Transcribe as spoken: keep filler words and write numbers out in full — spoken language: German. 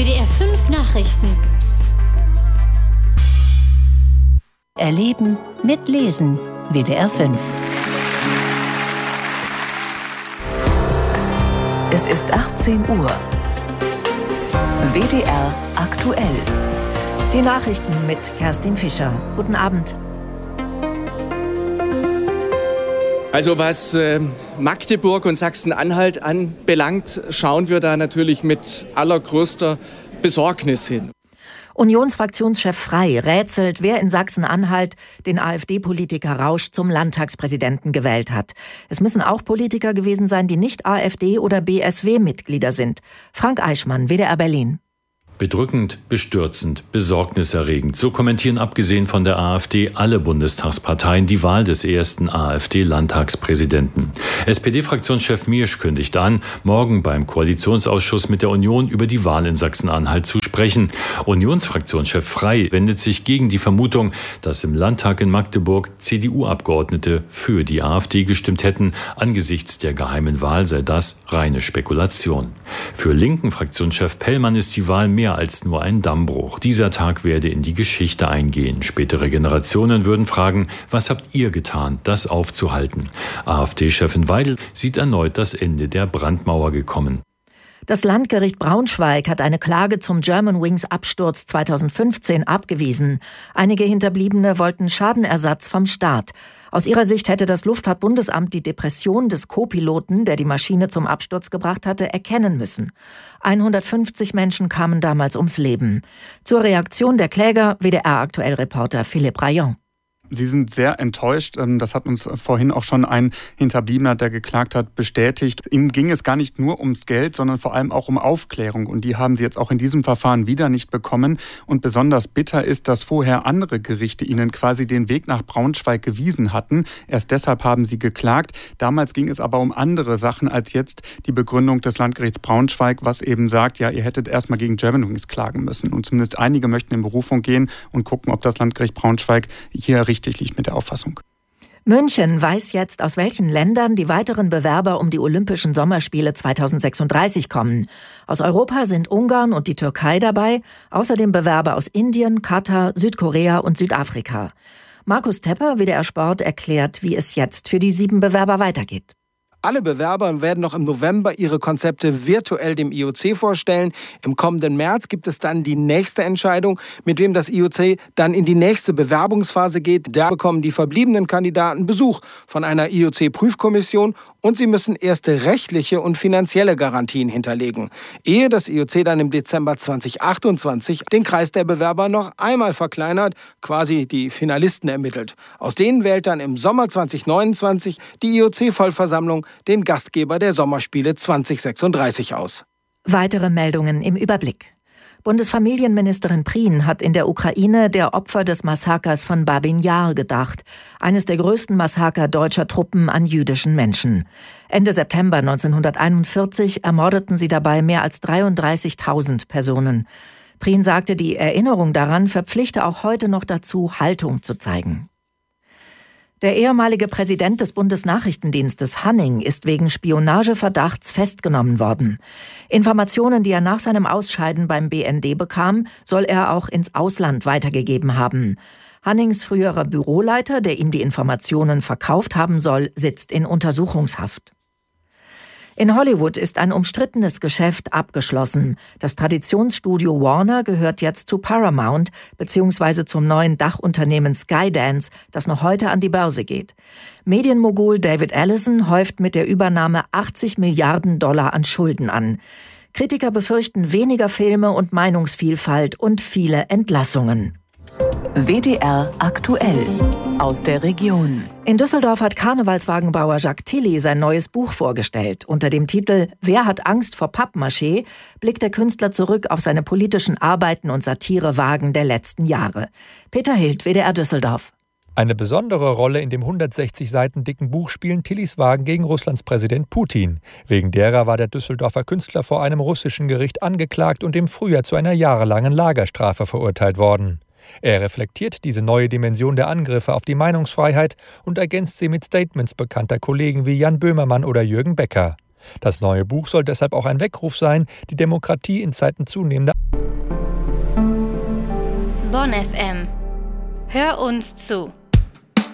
W D R fünf Nachrichten. Erleben, mitlesen. W D R fünf. Es ist achtzehn Uhr. W D R aktuell. Die Nachrichten mit Kerstin Fischer. Guten Abend. Also was äh, Magdeburg und Sachsen-Anhalt anbelangt, schauen wir da natürlich mit allergrößter Besorgnis hin. Unionsfraktionschef Frey rätselt, wer in Sachsen-Anhalt den AfD-Politiker Rausch zum Landtagspräsidenten gewählt hat. Es müssen auch Politiker gewesen sein, die nicht AfD- oder B S W-Mitglieder sind. Frank Eichmann, W D R Berlin. Bedrückend, bestürzend, besorgniserregend. So kommentieren abgesehen von der AfD alle Bundestagsparteien die Wahl des ersten AfD-Landtagspräsidenten. S P D-Fraktionschef Miersch kündigt an, morgen beim Koalitionsausschuss mit der Union über die Wahl in Sachsen-Anhalt zu sprechen. Unionsfraktionschef Frey wendet sich gegen die Vermutung, dass im Landtag in Magdeburg C D U-Abgeordnete für die AfD gestimmt hätten. Angesichts der geheimen Wahl sei das reine Spekulation. Für linken Fraktionschef Pellmann ist die Wahl mehr als nur ein Dammbruch. Dieser Tag werde in die Geschichte eingehen. Spätere Generationen würden fragen, was habt ihr getan, das aufzuhalten? AfD-Chefin Weidel sieht erneut das Ende der Brandmauer gekommen. Das Landgericht Braunschweig hat eine Klage zum Germanwings-Absturz zweitausendfünfzehn abgewiesen. Einige Hinterbliebene wollten Schadenersatz vom Staat. Aus ihrer Sicht hätte das Luftfahrtbundesamt die Depression des Co-Piloten, der die Maschine zum Absturz gebracht hatte, erkennen müssen. hundertfünfzig Menschen kamen damals ums Leben. Zur Reaktion der Kläger W D R-Aktuell-Reporter Philipp Rayon. Sie sind sehr enttäuscht. Das hat uns vorhin auch schon ein Hinterbliebener, der geklagt hat, bestätigt. Ihnen ging es gar nicht nur ums Geld, sondern vor allem auch um Aufklärung. Und die haben sie jetzt auch in diesem Verfahren wieder nicht bekommen. Und besonders bitter ist, dass vorher andere Gerichte ihnen quasi den Weg nach Braunschweig gewiesen hatten. Erst deshalb haben sie geklagt. Damals ging es aber um andere Sachen als jetzt die Begründung des Landgerichts Braunschweig, was eben sagt, ja, ihr hättet erstmal gegen Germanwings klagen müssen. Und zumindest einige möchten in Berufung gehen und gucken, ob das Landgericht Braunschweig hier richtig liegt mit der Auffassung. München weiß jetzt, aus welchen Ländern die weiteren Bewerber um die Olympischen Sommerspiele zweitausendsechsunddreißig kommen. Aus Europa sind Ungarn und die Türkei dabei, außerdem Bewerber aus Indien, Katar, Südkorea und Südafrika. Markus Tepper, W D R Sport, erklärt, wie es jetzt für die sieben Bewerber weitergeht. Alle Bewerber werden noch im November ihre Konzepte virtuell dem I O C vorstellen. Im kommenden März gibt es dann die nächste Entscheidung, mit wem das I O C dann in die nächste Bewerbungsphase geht. Da bekommen die verbliebenen Kandidaten Besuch von einer I O C-Prüfkommission und sie müssen erste rechtliche und finanzielle Garantien hinterlegen, ehe das I O C dann im Dezember zweitausendachtundzwanzig den Kreis der Bewerber noch einmal verkleinert, quasi die Finalisten ermittelt. Aus denen wählt dann im Sommer zweitausendneunundzwanzig die I O C-Vollversammlung den Gastgeber der Sommerspiele zweitausendsechsunddreißig aus. Weitere Meldungen im Überblick. Bundesfamilienministerin Prien hat in der Ukraine der Opfer des Massakers von Babin Jar gedacht, eines der größten Massaker deutscher Truppen an jüdischen Menschen. Ende September neunzehnhunderteinundvierzig ermordeten sie dabei mehr als dreiunddreißigtausend Personen. Prien sagte, die Erinnerung daran verpflichte auch heute noch dazu, Haltung zu zeigen. Der ehemalige Präsident des Bundesnachrichtendienstes Hanning ist wegen Spionageverdachts festgenommen worden. Informationen, die er nach seinem Ausscheiden beim B N D bekam, soll er auch ins Ausland weitergegeben haben. Hannings früherer Büroleiter, der ihm die Informationen verkauft haben soll, sitzt in Untersuchungshaft. In Hollywood ist ein umstrittenes Geschäft abgeschlossen. Das Traditionsstudio Warner gehört jetzt zu Paramount bzw. zum neuen Dachunternehmen Skydance, das noch heute an die Börse geht. Medienmogul David Ellison häuft mit der Übernahme achtzig Milliarden Dollar an Schulden an. Kritiker befürchten weniger Filme und Meinungsvielfalt und viele Entlassungen. W D R aktuell aus der Region. In Düsseldorf hat Karnevalswagenbauer Jacques Tilly sein neues Buch vorgestellt. Unter dem Titel »Wer hat Angst vor Pappmaché« blickt der Künstler zurück auf seine politischen Arbeiten und Satirewagen der letzten Jahre. Peter Hild, W D R Düsseldorf. Eine besondere Rolle in dem hundertsechzig Seiten dicken Buch spielen Tillys Wagen gegen Russlands Präsident Putin. Wegen derer war der Düsseldorfer Künstler vor einem russischen Gericht angeklagt und im Frühjahr zu einer jahrelangen Lagerstrafe verurteilt worden. Er reflektiert diese neue Dimension der Angriffe auf die Meinungsfreiheit und ergänzt sie mit Statements bekannter Kollegen wie Jan Böhmermann oder Jürgen Becker. Das neue Buch soll deshalb auch ein Weckruf sein, die Demokratie in Zeiten zunehmender Bonn F M. Hör uns zu.